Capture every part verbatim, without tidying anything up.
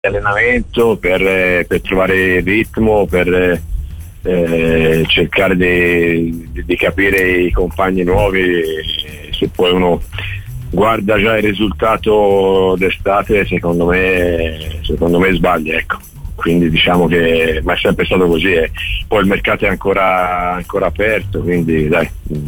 allenamento, per, per trovare il ritmo, per eh, cercare di, di, di capire i compagni nuovi. Se poi uno guarda già il risultato d'estate, secondo me secondo me sbaglia, ecco. Quindi diciamo che, ma è sempre stato così, eh. Poi il mercato è ancora ancora aperto, quindi dai,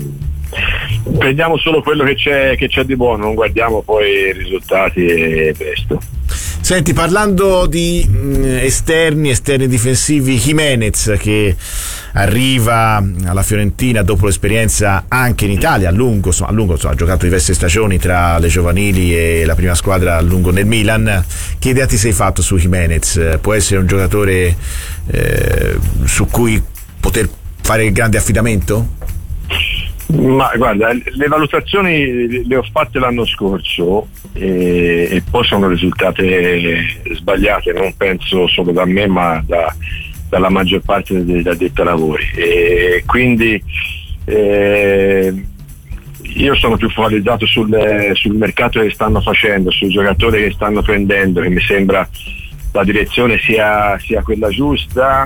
mh, prendiamo solo quello che c'è che c'è di buono, non guardiamo poi i risultati e presto. Senti, parlando di mh, esterni, esterni difensivi, Jimenez che arriva alla Fiorentina dopo l'esperienza anche in Italia, a lungo, insomma, a lungo insomma, ha giocato diverse stagioni tra le giovanili e la prima squadra a lungo nel Milan. Che idea ti sei fatto su Jimenez? Può essere un giocatore eh, su cui poter fare il grande affidamento? Ma guarda, le valutazioni le ho fatte l'anno scorso e, e poi sono risultate sbagliate, non penso solo da me ma da, dalla maggior parte degli addetti ai lavori, e quindi eh, io sono più focalizzato sul, sul mercato che stanno facendo, sui giocatori che stanno prendendo, che mi sembra la direzione sia, sia quella giusta,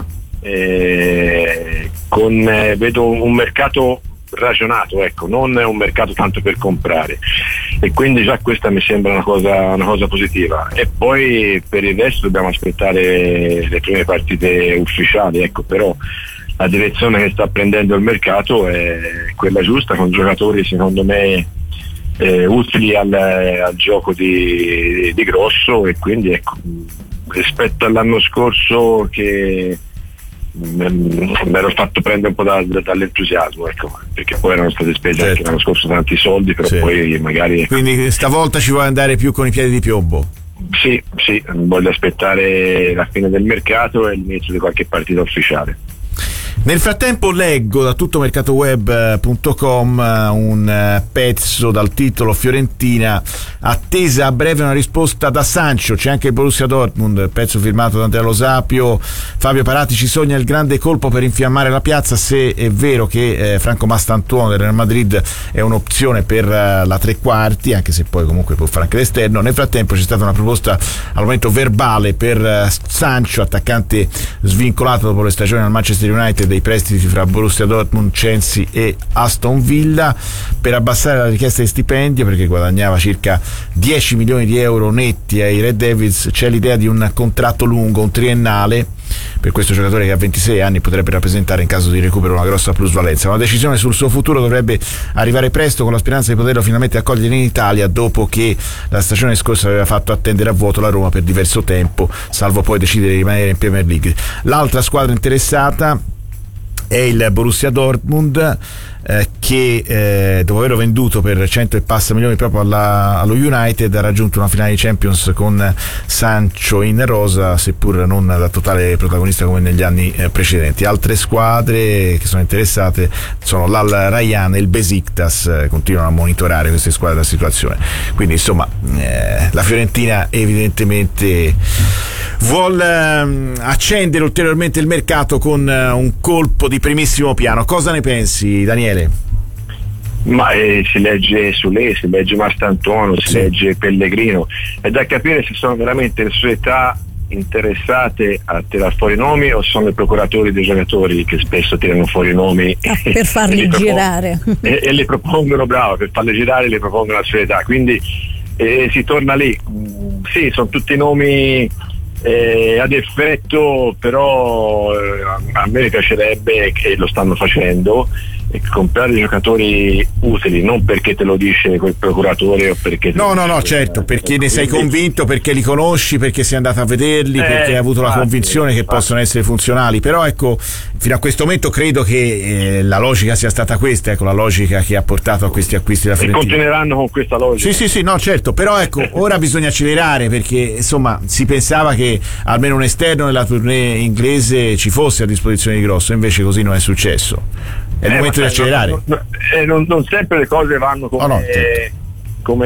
eh, con, eh, vedo un mercato ragionato, ecco, non è un mercato tanto per comprare, e quindi già questa mi sembra una cosa, una cosa positiva. E poi per il resto dobbiamo aspettare le prime partite ufficiali, ecco, però la direzione che sta prendendo il mercato è quella giusta, con giocatori secondo me eh, utili al, al gioco di, di grosso, e quindi ecco, rispetto all'anno scorso che mi ero fatto prendere un po' da, da, dall'entusiasmo, ecco, perché poi erano state spese, certo, anche l'anno scorso tanti soldi, però sì, poi magari, quindi stavolta ci vuoi andare più con i piedi di piombo? Sì, sì, voglio aspettare la fine del mercato e l'inizio di qualche partita ufficiale. Nel frattempo leggo da tuttomercatoweb punto com un pezzo dal titolo Fiorentina attesa a breve una risposta da Sancho. C'è anche il Borussia Dortmund, pezzo firmato da Andrea Lo Sapio. Fabio Paratici sogna il grande colpo per infiammare la piazza. Se è vero che eh, Franco Mastantuono del Real Madrid è un'opzione per uh, la tre quarti, anche se poi comunque può fare anche l'esterno, nel frattempo c'è stata una proposta al momento verbale per uh, Sancho, attaccante svincolato dopo le stagioni al Manchester United, dei prestiti fra Borussia Dortmund, Chelsea e Aston Villa, per abbassare la richiesta di stipendio, perché guadagnava circa dieci milioni di euro netti ai Red Devils. C'è l'idea di un contratto lungo, un triennale per questo giocatore che a ventisei anni potrebbe rappresentare in caso di recupero una grossa plusvalenza. Una decisione sul suo futuro dovrebbe arrivare presto, con la speranza di poterlo finalmente accogliere in Italia, dopo che la stagione scorsa aveva fatto attendere a vuoto la Roma per diverso tempo, salvo poi decidere di rimanere in Premier League. L'altra squadra interessata è il Borussia Dortmund, eh, che eh, dopo averlo venduto per cento e passa milioni proprio alla, allo United, ha raggiunto una finale di Champions con Sancho in rosa, seppur non da totale protagonista come negli anni eh, precedenti. Altre squadre che sono interessate sono l'Al Rayyan e il Besiktas, eh, continuano a monitorare queste squadre della situazione. Quindi insomma eh, la Fiorentina evidentemente vuol eh, accendere ulteriormente il mercato con eh, un colpo di primissimo piano. Cosa ne pensi, Daniele? Ma eh, si legge Sule, si legge Mastantuono, si sì. legge Pellegrino, è da capire se sono veramente le società interessate a tirar fuori nomi o sono i procuratori dei giocatori che spesso tirano fuori nomi ah, per farli e girare e, e li propongono, bravo, per farli girare li propongono la società, quindi eh, si torna lì. Mm, sì, sono tutti nomi eh, ad effetto, però eh, a me piacerebbe, che lo stanno facendo, e comprare giocatori utili, non perché te lo dice quel procuratore o perché no no no certo, perché ne sei convinto, perché li conosci, perché sei andato a vederli, eh, perché hai avuto infatti, la convinzione che infatti. possono essere funzionali. Però ecco, fino a questo momento credo che eh, la logica sia stata questa, ecco, la logica che ha portato a questi acquisti da Fiorentina. E continueranno con questa logica. Sì sì sì, no certo, però ecco, ora bisogna accelerare, perché insomma si pensava che almeno un esterno nella tournée inglese ci fosse a disposizione di Grosso, invece così non è successo. È il eh, momento di accelerare. Non, non, eh, non, non sempre le cose vanno come, oh no, certo.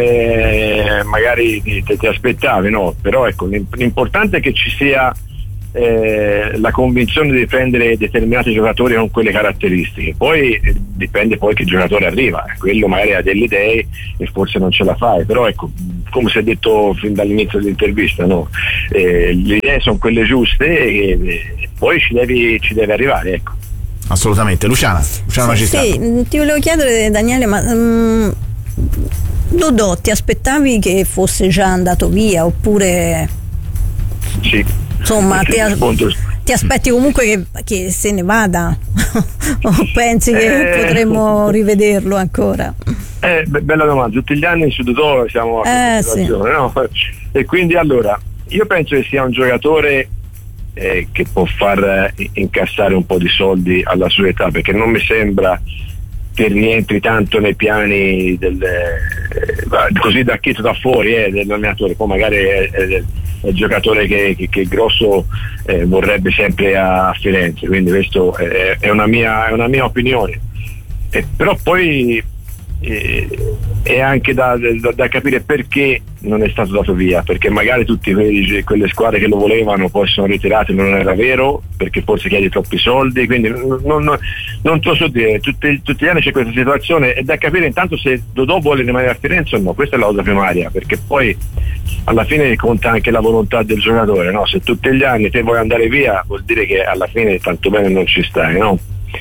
come magari ti, ti aspettavi, no? Però ecco, l'importante è che ci sia eh, la convinzione di prendere determinati giocatori con quelle caratteristiche. Poi eh, dipende poi che giocatore arriva, quello magari ha delle idee e forse non ce la fai, però ecco, come si è detto fin dall'inizio dell'intervista, no? Eh, le idee sono quelle giuste e, e poi ci devi, ci deve arrivare, ecco. Assolutamente. Luciana, Luciana Magistrato. Sì, ti volevo chiedere, Daniele, ma um, Dodò ti aspettavi che fosse già andato via oppure sì, insomma ti, a, ti aspetti comunque che, che se ne vada o pensi che eh, potremmo rivederlo ancora? Eh, be- bella domanda. Tutti gli anni su Dodò siamo a eh, questa situazione, sì. No? E quindi allora io penso che sia un giocatore eh, che può far eh, incassare un po' di soldi alla sua età, perché non mi sembra che rientri tanto nei piani del, eh, così da chiesto da fuori eh, dell'allenatore. Poi magari è, è, è il giocatore che, che, che Grosso eh, vorrebbe sempre a Firenze, quindi questo è, è, una, mia, è una mia opinione, eh, però poi eh, è anche da, da, da capire perché non è stato dato via, perché magari tutte quelle squadre che lo volevano poi sono ritirate, non era vero, perché forse chiede troppi soldi, quindi non, non, non te lo so dire. Tutti, tutti gli anni c'è questa situazione, è da capire intanto se Dodò vuole rimanere a Firenze o no. Questa è la cosa primaria, perché poi alla fine conta anche la volontà del giocatore, no? Se tutti gli anni te vuoi andare via vuol dire che alla fine tanto bene non ci stai, no?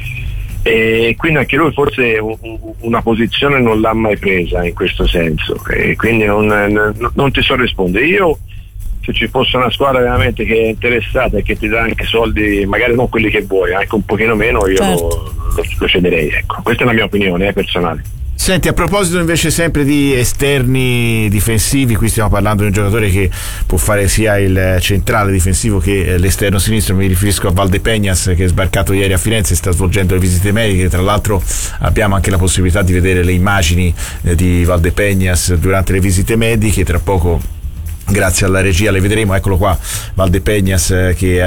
E quindi anche lui forse una posizione non l'ha mai presa in questo senso, e quindi non, non ti so rispondere. Io, se ci fosse una squadra veramente che è interessata e che ti dà anche soldi, magari non quelli che vuoi, anche un pochino meno, io certo. lo, lo, lo cederei, ecco. Questa è la mia opinione eh, personale. Senti, a proposito invece sempre di esterni difensivi, qui stiamo parlando di un giocatore che può fare sia il centrale difensivo che l'esterno sinistro. Mi riferisco a Valdepeñas, che è sbarcato ieri a Firenze e sta svolgendo le visite mediche. Tra l'altro abbiamo anche la possibilità di vedere le immagini di Valdepeñas durante le visite mediche. Tra poco, grazie alla regia, le vedremo. Eccolo qua, Valdepeñas eh, che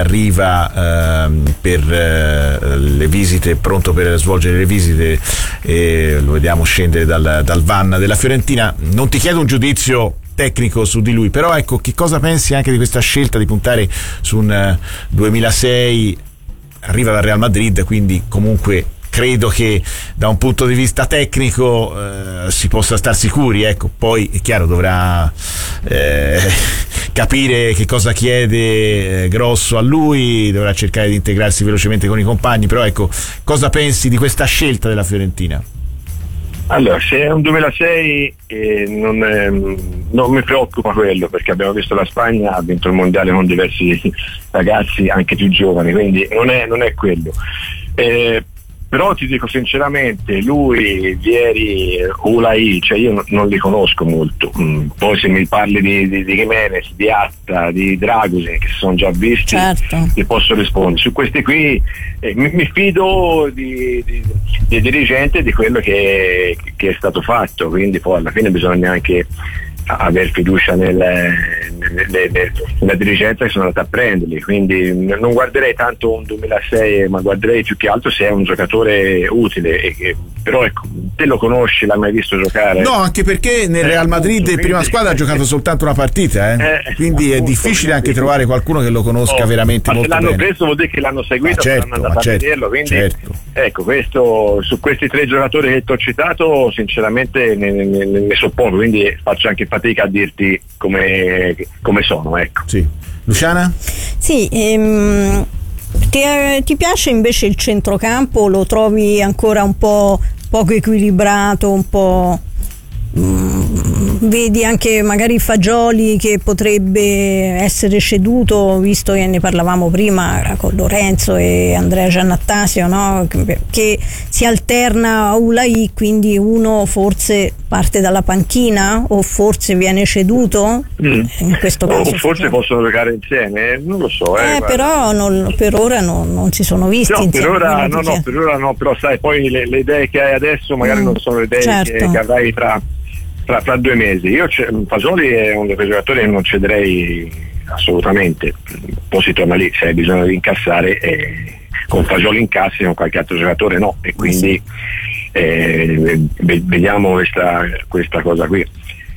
arriva eh, per eh, le visite, pronto per svolgere le visite, e lo vediamo scendere dal, dal van della Fiorentina. Non ti chiedo un giudizio tecnico su di lui, però ecco, che cosa pensi anche di questa scelta di puntare su un uh, duemilasei? Arriva dal Real Madrid, quindi comunque credo che da un punto di vista tecnico eh, si possa star sicuri, ecco. Poi è chiaro, dovrà eh, capire che cosa chiede eh, Grosso a lui, dovrà cercare di integrarsi velocemente con i compagni, però ecco, cosa pensi di questa scelta della Fiorentina? Allora, se è un duemilasei eh, non, è, non mi preoccupa quello, perché abbiamo visto la Spagna ha vinto il mondiale con diversi ragazzi anche più giovani, quindi non è, non è quello. Eh, Però ti dico sinceramente, lui, Vieri, Ulai, cioè io non li conosco molto. Mm, poi se mi parli di, di, di Jimenez, di Atta, di Dragusin, che si sono già visti, certo, ti posso rispondere. Su questi qui eh, mi, mi fido di, di, di dirigente di quello che, che è stato fatto, quindi poi alla fine bisogna anche aver fiducia nel, nel, nel, nella dirigenza che sono andata a prenderli, quindi non guarderei tanto un duemilasei, ma guarderei più che altro se è un giocatore utile, e che, però ecco, te lo conosci, l'hai mai visto giocare? No, anche perché nel Real Madrid in prima squadra ha giocato soltanto una partita, eh? Eh, quindi appunto, è difficile anche quindi trovare qualcuno che lo conosca oh, veramente ma molto se l'hanno bene. preso vuol dire che l'hanno seguito, certo, l'hanno andato certo, a vederlo, quindi certo. Ecco, questo, su questi tre giocatori che ti ho citato sinceramente ne, ne, ne, ne so poco, quindi faccio anche fatica a dirti come, come sono, ecco. Sì. Luciana? Sì, ehm, ti, ti piace invece il centrocampo? Lo trovi ancora un po' poco equilibrato, un po'... Mm, vedi anche magari Fagioli che potrebbe essere ceduto, visto che ne parlavamo prima con Lorenzo e Andrea Giannattasio, no? Che si alterna a Ulai, quindi uno forse parte dalla panchina o forse viene ceduto mm. in questo caso, o forse possono giocare insieme, non lo so eh, eh però non, per ora non, non si sono visti no, insieme, per ora no, no, per ora no, però sai, poi le, le idee che hai adesso magari mm. non sono le idee certo. che, che avrai tra Fra, fra due mesi. Io Fagioli è un giocatore che non cederei assolutamente, poi si torna lì, se hai bisogno di incassare eh, con Fagioli incassi, con qualche altro giocatore no, e quindi eh, vediamo questa, questa cosa qui.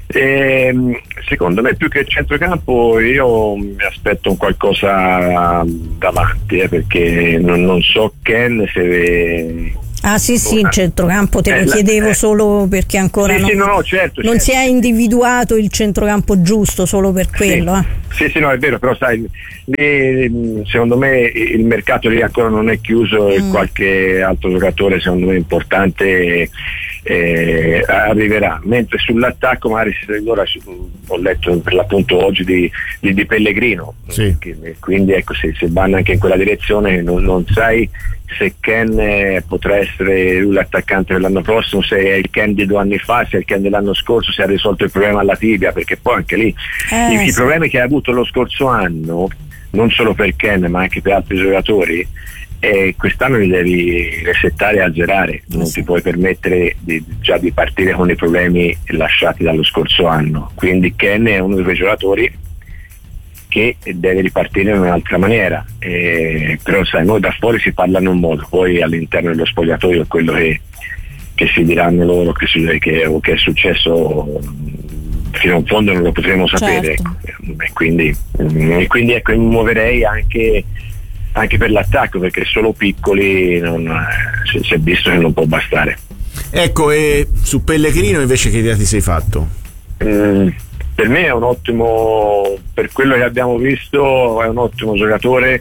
E, secondo me più che il centrocampo io mi aspetto un qualcosa davanti, eh, perché non, non so Ken se... Ah sì sì, il centrocampo te lo eh, chiedevo eh, secondo perché ancora sì, non, sì, no, no, certo, non certo. si è individuato il centrocampo giusto solo per quello. Sì, eh. sì, sì, no, è vero, però sai, lì, secondo me il mercato lì ancora non è chiuso e Mm. qualche altro giocatore secondo me importante eh, arriverà, mentre sull'attacco magari ora ho letto per l'appunto oggi di, di, di Pellegrino, Sì. che, quindi ecco, se, se vanno anche in quella direzione non, non sai se Ken eh, potrà essere lui l'attaccante per l'anno prossimo, se è il Ken di due anni fa, se è il Ken dell'anno scorso, se ha risolto il problema alla tibia, perché poi anche lì Eh, i, i sì. problemi che ha avuto lo scorso anno, non solo per Ken ma anche per altri giocatori, e quest'anno li devi resettare e azzerare, non sì. ti puoi permettere di, già di partire con i problemi lasciati dallo scorso anno, quindi Ken è uno di quei giocatori che deve ripartire in un'altra maniera, eh, però sai, noi da fuori si parla in un modo, poi all'interno dello spogliatoio è quello che, che si diranno loro che, che, che è successo fino in fondo non lo potremo sapere, Certo. e quindi, e quindi ecco, mi muoverei anche anche per l'attacco, perché solo piccoli non, si, si è visto che non può bastare. Ecco, e su Pellegrino invece che idea ti sei fatto? Mm, per me è un ottimo, per quello che abbiamo visto è un ottimo giocatore,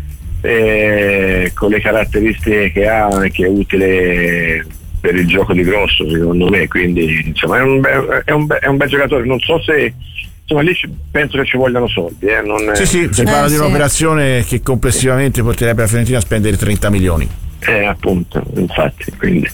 eh, con le caratteristiche che ha, che è utile per il gioco di grosso secondo me, quindi insomma è un, be- è un, be- è un bel giocatore. Non so se insomma lì ci, penso che ci vogliano soldi, eh, non, Sì, sì, si Eh, parla di sì. un'operazione che complessivamente porterebbe la Fiorentina a spendere trenta milioni. eh, appunto, infatti, quindi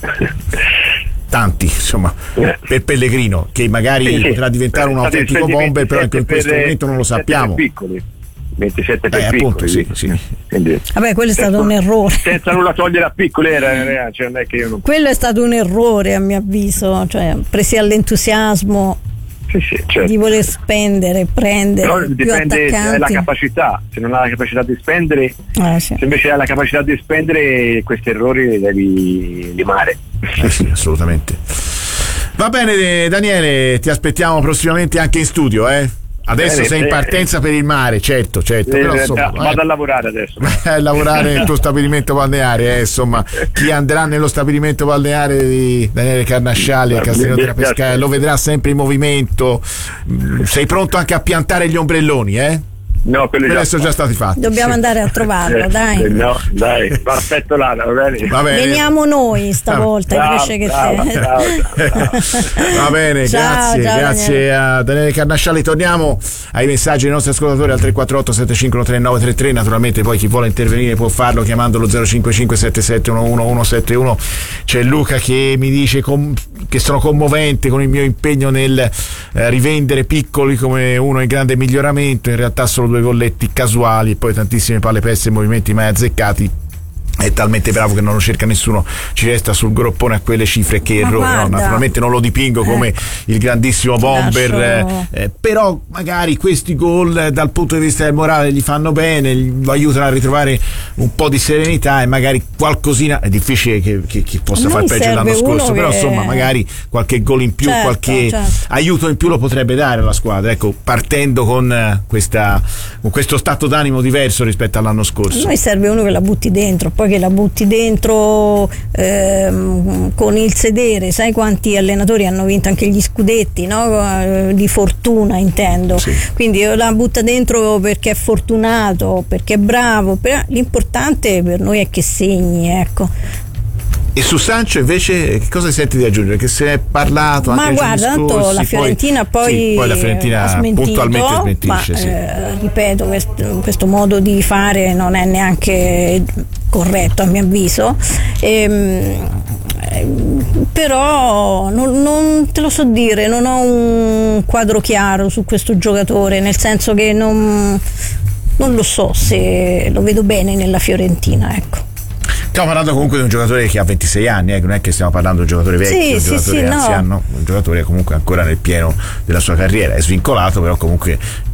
Tanti, insomma, Eh. per Pellegrino, che magari Sì, sì. potrà diventare un State- autentico spendi bomber, però anche in ventisette questo per- momento non lo ventisette sappiamo. per piccoli, ventisette per Eh, appunto, piccoli, sì, sì. quindi, Vabbè, quello è stato senza- un errore. senza nulla togliere a piccoli, era, era, cioè non è che io non... Quello è stato un errore a mio avviso, cioè presi all'entusiasmo Sì, sì, certo. di voler spendere, prendere Però più dipende dalla attaccanti. capacità, se non ha la capacità di spendere, Ah, sì. se invece ha la capacità di spendere, questi errori li devi limare. Eh sì, assolutamente. Va bene Daniele, ti aspettiamo prossimamente anche in studio, eh? Adesso Bene, sei in bene. partenza per il mare, certo, certo, però Eh, insomma, vado eh, a lavorare adesso. eh, lavorare nel tuo stabilimento balneare, eh, insomma, chi andrà nello stabilimento balneare di Daniele Carnasciali a Castiglione della Pescaia lo vedrà sempre in movimento. Mm, Sei pronto anche a piantare gli ombrelloni, eh? No, quelli Quelli sono già stati fatti. Dobbiamo andare a trovarlo, Eh, dai. eh, no, dai, lo aspetto là, va bene? Va bene. Veniamo noi stavolta Bravo, invece che bravo, te. bravo, bravo. Va bene, Ciao, grazie, ciao, grazie Daniele. a Daniele Carnasciali. Torniamo ai messaggi dei nostri ascoltatori al tre quattro otto sette cinque uno tre nove tre tre. Naturalmente poi chi vuole intervenire può farlo chiamando lo zero cinque cinque sette sette uno uno uno sette uno. C'è Luca che mi dice com- che sono commovente con il mio impegno nel eh, rivendere piccoli come uno in grande miglioramento, in realtà solo due golletti casuali e poi tantissime palle perse e movimenti mai azzeccati. È talmente bravo che non lo cerca nessuno, ci resta sul groppone a quelle cifre che Ma errore. No, guarda. naturalmente non lo dipingo come Eh. il grandissimo bomber, Lascio- eh, eh, però magari questi gol eh, dal punto di vista del morale gli fanno bene, gli lo aiutano a ritrovare un po' di serenità e magari qualcosina, è difficile che, che, che possa A far noi peggio serve dell'anno scorso, uno però che- insomma magari qualche gol in più, Certo, qualche certo. aiuto in più lo potrebbe dare alla squadra, ecco, partendo con, eh, questa, con questo stato d'animo diverso rispetto all'anno A scorso. noi serve uno che la butti dentro, poi che la butti dentro ehm, con il sedere. Sai quanti allenatori hanno vinto anche gli scudetti, no? Eh, di fortuna intendo. Sì. Quindi la butta dentro perché è fortunato, perché è bravo, però l'importante per noi è che segni, ecco. E su Sancho invece che cosa senti di aggiungere? Che se ne è parlato anche Ma nei guarda, giorni tanto scorsi, la Fiorentina poi, sì, poi la Fiorentina ha smentito, puntualmente smentisce, ma, sì. eh, ripeto, questo, questo modo di fare non è neanche corretto a mio avviso. Ehm, ehm, però non, non te lo so dire, non ho un quadro chiaro su questo giocatore, nel senso che non, non lo so se lo vedo bene nella Fiorentina, ecco. Stiamo parlando comunque di un giocatore che ha ventisei anni, eh, non è che stiamo parlando di un giocatore vecchio, Sì, un sì, giocatore sì, no. anziano, un giocatore comunque ancora nel pieno della sua carriera, è svincolato, però comunque un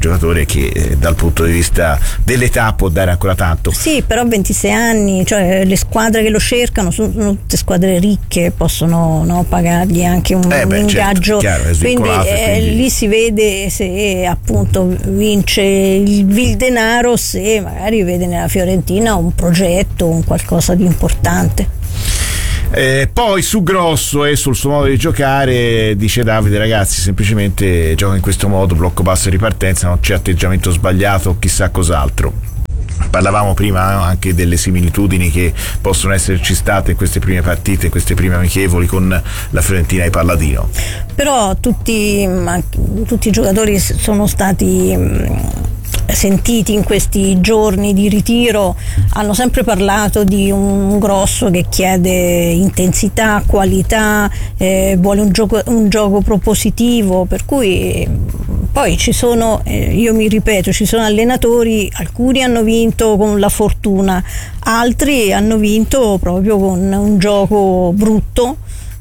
giocatore che eh, dal punto di vista dell'età può dare ancora tanto. Sì, però ventisei anni, cioè le squadre che lo cercano sono, sono tutte squadre ricche, possono, no, pagargli anche un, eh beh, un ingaggio, certo, chiaro, quindi, eh, quindi lì si vede se appunto vince il, il denaro, se magari vede nella Fiorentina un progetto, un qualcosa di importante. Eh, poi su Grosso e sul suo modo di giocare dice Davide: ragazzi, semplicemente gioca in questo modo, blocco basso e ripartenza, non c'è atteggiamento sbagliato o chissà cos'altro. Parlavamo prima, no, anche delle similitudini che possono esserci state in queste prime partite, in queste prime amichevoli con la Fiorentina e Palladino. Però tutti, tutti i giocatori sono stati sentiti in questi giorni di ritiro, hanno sempre parlato di un Grosso che chiede intensità, qualità, eh, vuole un gioco, un gioco propositivo, per cui poi ci sono, eh, io mi ripeto, ci sono allenatori, alcuni hanno vinto con la fortuna, altri hanno vinto proprio con un gioco brutto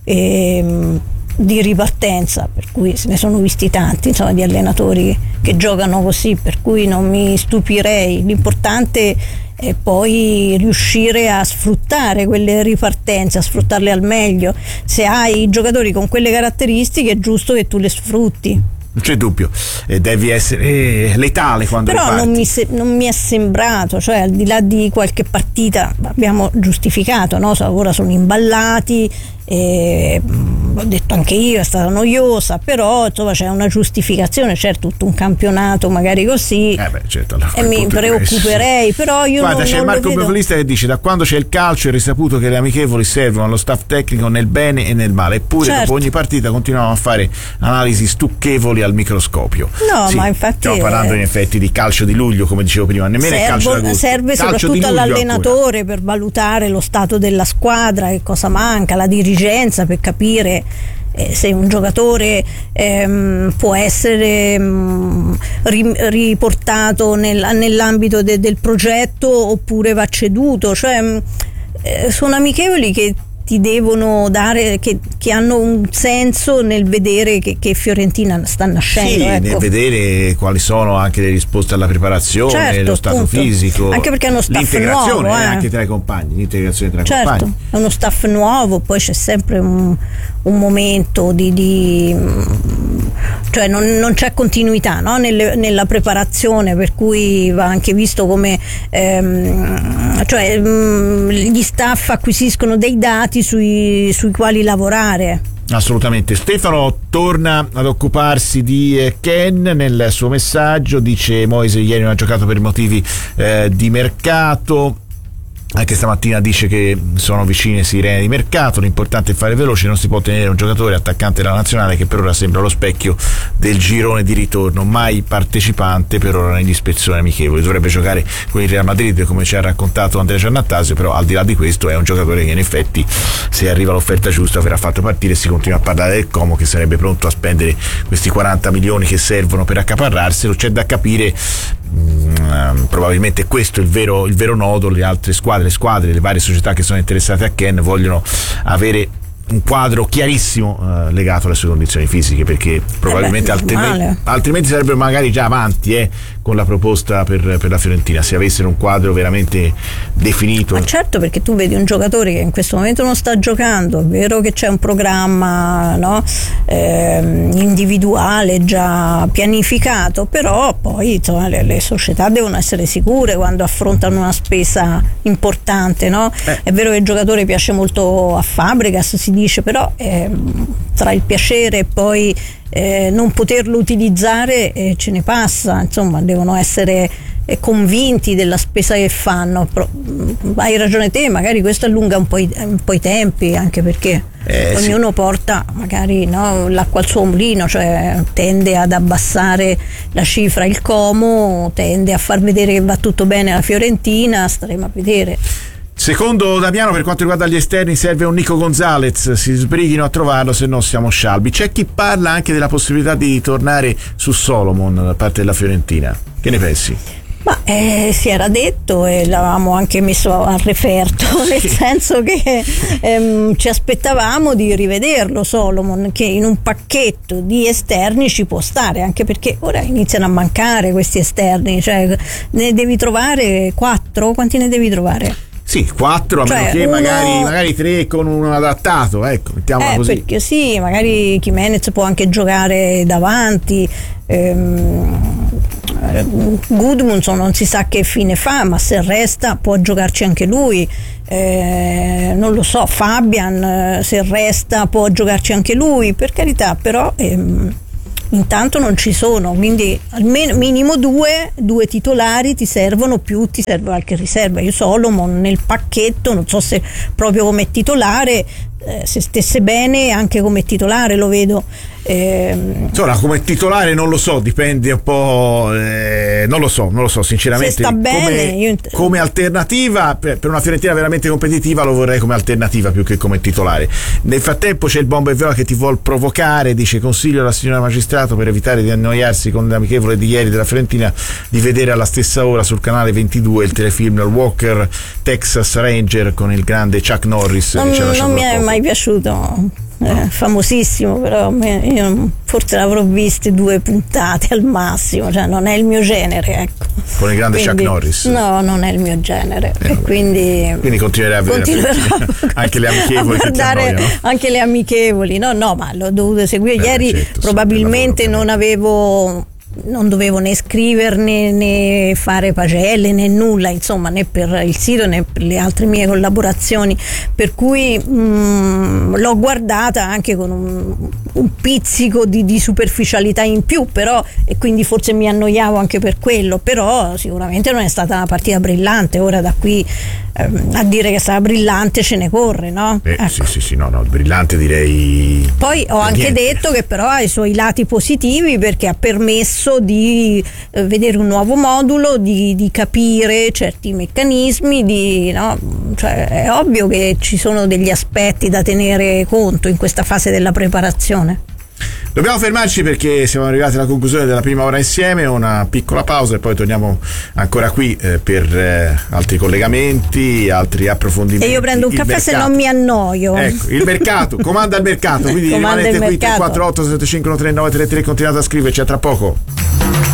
e di ripartenza, per cui se ne sono visti tanti, insomma, di allenatori che giocano così, per cui non mi stupirei. L'importante è poi riuscire a sfruttare quelle ripartenze, a sfruttarle al meglio. Se hai giocatori con quelle caratteristiche è giusto che tu le sfrutti. Non c'è dubbio, eh, devi essere eh, letale quando però riparti. non mi, se, non mi è sembrato, cioè al di là di qualche partita abbiamo giustificato, no? Ora sono imballati, eh, ho detto anche io, è stata noiosa, però insomma c'è una giustificazione, c'è tutto un campionato magari così, eh beh, certo, allora, e mi preoccuperei, però io guarda, non, c'è non Marco lo vedo. Bevolista che dice: da quando c'è il calcio è risaputo che le amichevoli servono allo staff tecnico nel bene e nel male, eppure certo, dopo ogni partita continuiamo a fare analisi stucchevoli al microscopio. No, sì, ma infatti stiamo parlando eh, in effetti di calcio di luglio, come dicevo prima, nemmeno servo, è calcio d'agosto, serve calcio soprattutto di luglio all'allenatore ancora, per valutare lo stato della squadra, che cosa manca, la dirigenza per capire eh, se un giocatore ehm, può essere mh, ri, riportato nel, nell'ambito de, del progetto oppure va ceduto, cioè mh, eh, sono amichevoli che ti devono dare, che, che hanno un senso nel vedere che, che Fiorentina sta nascendo. sì, ecco. nel vedere quali sono anche le risposte alla preparazione, certo, lo stato appunto, fisico, anche perché è uno staff l'integrazione nuovo, eh. anche tra i compagni, l'integrazione tra i certo, compagni. è uno staff nuovo, poi c'è sempre un, un momento di, di cioè non, non c'è continuità, no? Nelle, nella preparazione, per cui va anche visto come ehm, cioè mh, gli staff acquisiscono dei dati sui, sui quali lavorare. Assolutamente. Stefano torna ad occuparsi di eh, Ken nel suo messaggio, dice: Moise ieri non ha giocato per motivi eh, di mercato. Anche stamattina dice che sono vicine sirene di mercato, l'importante è fare veloce, non si può tenere un giocatore attaccante della nazionale che per ora sembra lo specchio del girone di ritorno, mai partecipante per ora negli ispezioni amichevoli, dovrebbe giocare con il Real Madrid come ci ha raccontato Andrea Giannattasio, però al di là di questo è un giocatore che in effetti, se arriva l'offerta giusta, verrà fatto partire. Si continua a parlare del Como che sarebbe pronto a spendere questi quaranta milioni che servono per accaparrarselo. C'è da capire, mh, probabilmente questo è il vero, il vero nodo. Le altre squadre le squadre, le varie società che sono interessate a Ken vogliono avere un quadro chiarissimo eh, legato alle sue condizioni fisiche, perché probabilmente eh beh, altrimenti, altrimenti sarebbero magari già avanti eh, con la proposta per, per la Fiorentina, se avessero un quadro veramente definito. Ma certo, perché tu vedi un giocatore che in questo momento non sta giocando, è vero che c'è un programma, no? eh, individuale già pianificato, però poi insomma, le, le società devono essere sicure quando affrontano una spesa importante, no? eh. È vero che il giocatore piace molto a Fabregas, si dice, però eh, tra il piacere e poi eh, non poterlo utilizzare eh, ce ne passa, insomma devono essere eh, convinti della spesa che fanno. Però, hai ragione te, magari questo allunga un po' i, un po' i tempi, anche perché eh, ognuno sì. porta magari, no, l'acqua al suo mulino, cioè tende ad abbassare la cifra. Il Como tende a far vedere che va tutto bene alla Fiorentina, staremo a vedere. Secondo Damiano, per quanto riguarda gli esterni serve un Nico Gonzalez, si sbrighino a trovarlo, se no siamo scialbi. C'è chi parla anche della possibilità di tornare su Solomon da parte della Fiorentina, che ne pensi? Ma eh, si era detto e l'avevamo anche messo a referto, nel senso che ehm, ci aspettavamo di rivederlo Solomon, che in un pacchetto di esterni ci può stare, anche perché ora iniziano a mancare questi esterni, cioè ne devi trovare quattro, quanti ne devi trovare? Sì, quattro, a cioè, meno che uno... magari, magari tre con un adattato, ecco, mettiamola eh, così. Perché sì, magari Jimenez può anche giocare davanti, ehm, Gudmundsson non si sa che fine fa, ma se resta può giocarci anche lui, eh, non lo so, Fabian se resta può giocarci anche lui, per carità, però ehm, intanto non ci sono, quindi almeno minimo due, due titolari ti servono, più ti serve qualche riserva. Io Solomon nel pacchetto, non so se proprio come titolare, eh, se stesse bene anche come titolare lo vedo. Eh, Insomma, come titolare non lo so, dipende un po', eh, non lo so, non lo so sinceramente. Se sta bene, come, io... come alternativa per, per una Fiorentina veramente competitiva lo vorrei come alternativa più che come titolare. Nel frattempo c'è il Bombo e Viola che ti vuol provocare, dice: consiglio alla signora magistrato, per evitare di annoiarsi con l'amichevole di ieri della Fiorentina, di vedere alla stessa ora sul canale ventidue il telefilm Walker Texas Ranger con il grande Chuck Norris. Non, che non mi è mai piaciuto. Eh, famosissimo, però io forse l'avrò viste due puntate al massimo, cioè non è il mio genere, ecco. Con il grande quindi, Chuck Norris? No, non è il mio genere, eh, e quindi, quindi continuerai a vedere anche le amichevoli, a guardare anche le amichevoli. No, no, ma l'ho dovuto seguire Beh, ieri, certo, probabilmente non avevo non dovevo né scriverne né fare pagelle né nulla, insomma, né per il sito né per le altre mie collaborazioni, per cui mh, l'ho guardata anche con un, un pizzico di, di superficialità in più, però, e quindi forse mi annoiavo anche per quello, però sicuramente non è stata una partita brillante. Ora da qui ehm, a dire che è stata brillante ce ne corre, no? Eh, ecco. Sì, sì, sì, no, no, brillante direi. Poi ho anche niente. detto che però ha i suoi lati positivi, perché ha permesso di eh, vedere un nuovo modulo, di, di capire certi meccanismi, di, no? Cioè, è ovvio che ci sono degli aspetti da tenere conto in questa fase della preparazione. Dobbiamo fermarci perché siamo arrivati alla conclusione della prima ora insieme, una piccola pausa e poi torniamo ancora qui eh, per eh, altri collegamenti, altri approfondimenti. E io prendo un il caffè mercato. Se non mi annoio. Ecco, il mercato, comanda il mercato, quindi Comanda rimanete il qui mercato. tre quattro otto sette cinque uno tre nove tre tre, continuate a scriverci, a tra poco.